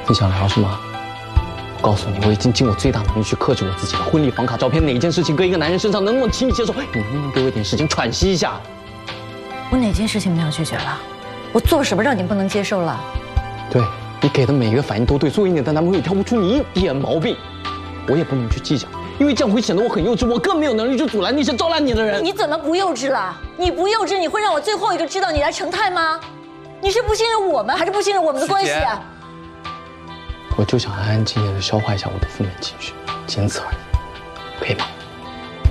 你想聊什么？我告诉你，我已经尽我最大能力去克制我自己了。婚礼房卡照片哪件事情搁一个男人身上能不能轻易接受？你能不能给我一点时间喘息一下？ 我哪件事情没有拒绝了？我做什么让你不能接受了？ 对你给的每一个反应都对，作为你的男朋友挑不出你一点毛病，我也不能去计较，因为这样会显得我很幼稚，我更没有能力去阻拦那些招揽你的人。 你怎么不幼稚了？你不幼稚，你会让我最后一个知道你来成泰吗？你是不信任我们，还是不信任我们的关系啊？ 我就想安安静静的消化一下我的负面情绪，仅此而已，可以吗？